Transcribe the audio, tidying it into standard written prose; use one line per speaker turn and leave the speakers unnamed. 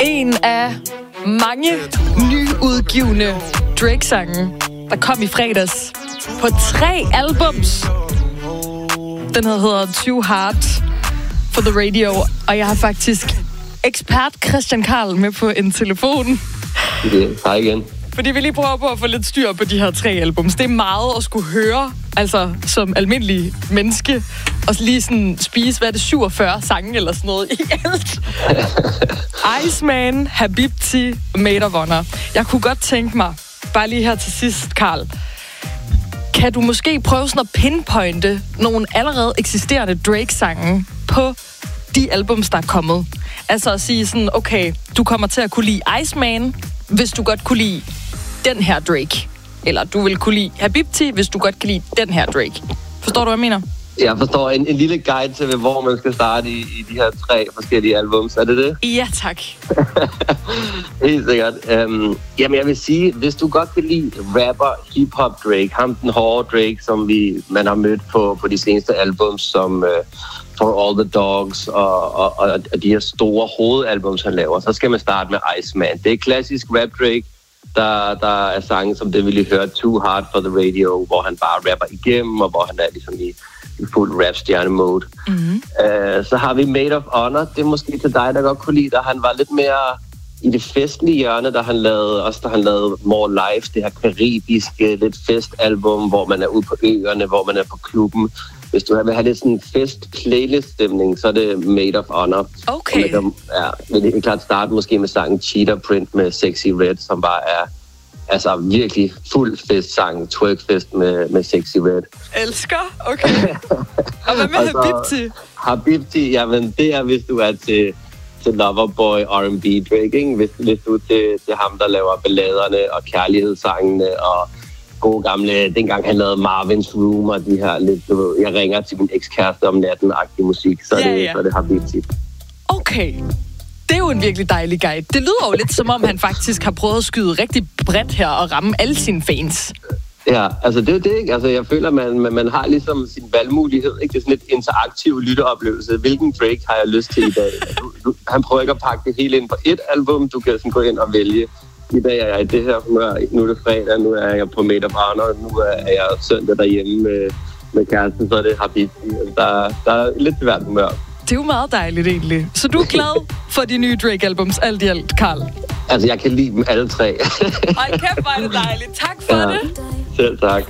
En af mange nyudgivne Drake-sange, der kom i fredags på 3 albums. Den her hedder Too Hard for the Radio, og jeg har faktisk ekspert Christian Karl med på en telefon.
Hej igen.
Fordi vi lige prøver på at få lidt styr på de her 3 albums. Det er meget at skulle høre, altså som almindelig menneske, og lige sådan spise, hvad er det, 47 sange eller sådan noget i alt. Iceman, Habibti, Maid of Honor. Jeg kunne godt tænke mig, bare lige her til sidst, Karl, kan du måske prøve sådan at pinpointe nogle allerede eksisterende Drake-sange på de albums, der er kommet? Altså at sige sådan, okay, du kommer til at kunne lide Iceman, hvis du godt kunne lide den her Drake. Eller du vil kunne lide Habibti, hvis du godt kan lide den her Drake. Forstår du, hvad jeg mener?
Jeg forstår en lille guide til, hvor man skal starte i de her 3 forskellige albums. Er det det?
Ja, tak.
Helt sikkert. Jamen, jeg vil sige, hvis du godt kan lide rapper, hip-hop Drake, ham den hårde Drake, som man har mødt på de seneste albums, som For All the Dogs og de her store hovedalbums, han laver, så skal man starte med Iceman. Det er klassisk rap Drake. Der er sange, som det vi lige hørte, Too Hard for the Radio, hvor han bare rapper igennem, og hvor han er ligesom i fuld rap-stjerne-mode. Mm-hmm. Så har vi Maid of Honor. Det er måske til dig, der godt kunne lide, da han var lidt mere i det festlige hjørne, da han lavede More Life, det her karibiske, lidt festalbum, hvor man er ude på øerne, hvor man er på klubben. Hvis du vil have lidt sådan en fest-playlist-stemning, så er det Maid of Honor.
Okay.
Men det er klart starte måske med sangen Cheetah Print med Sexy Red, som bare er altså virkelig fuld festsang, twerkfest med Sexy Red.
Elsker? Okay. Og hvad med Habibti?
Habibti, jamen det er, hvis du er til Loverboy, R&B Drake, ikke? Hvis du er til ham, der laver balladerne og kærlighedssangene og gode gamle, dengang han lavede Marvin's Room og de her lidt, jeg ringer til min ekskæreste om natten-agtig musik, så er det Habibti.
Okay. Det er jo en virkelig dejlig guide. Det lyder jo lidt som om, han faktisk har prøvet at skyde rigtig bredt her og ramme alle sine fans.
Ja, altså det er jo det, ikke? Altså jeg føler, man har ligesom sin valgmulighed, ikke? Det er sådan lidt interaktiv lytteoplevelse. Hvilken Drake har jeg lyst til i dag? Han prøver ikke at pakke det hele ind på et album. Du kan sådan gå ind og vælge. I dag er jeg i det her humør. Nu er det fredag, nu er jeg på Maid of Honor, nu er jeg søndag derhjemme med kæresten, så er det Habibti. Der er lidt til hvert humør.
Det er jo meget dejligt egentlig. Så du er glad for de nye Drake-albums, alt i alt, Karl?
Altså, jeg kan lide dem alle 3.
Ej, kæft, var det dejligt. Tak for det.
Selv tak.